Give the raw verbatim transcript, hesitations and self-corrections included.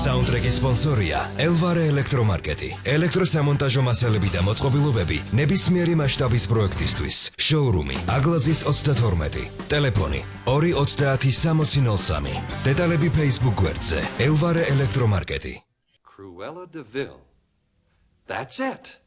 საუნდტრეკის სპონსორია ელვარე ელექტრომარკეტი. ელექტროსამონტაჟო მასალები და მოწყობილობები ნებისმიერი მასშტაბის პროექტისთვის. შოურუმი აგლაძის ოცდათორმეტი. ტელეფონი ორი ოცდაათი სამოცი ნოლ სამი. დეტალები Facebook გვერდზე ელვარე ელექტრომარკეტი. Cruella de Vil. That's it.